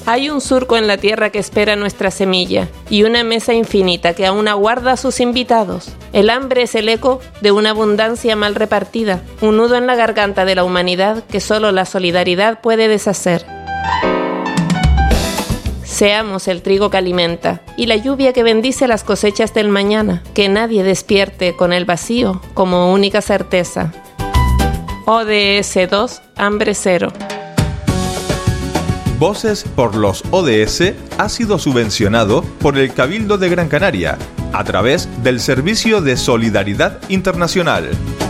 Hay un surco en la tierra que espera nuestra semilla y una mesa infinita que aún aguarda a sus invitados. El hambre es el eco de una abundancia mal repartida, un nudo en la garganta de la humanidad que solo la solidaridad puede deshacer. Seamos el trigo que alimenta y la lluvia que bendice las cosechas del mañana, que nadie despierte con el vacío como única certeza. ODS 2, hambre cero. Voces por los ODS ha sido subvencionado por el Cabildo de Gran Canaria a través del Servicio de Solidaridad Internacional.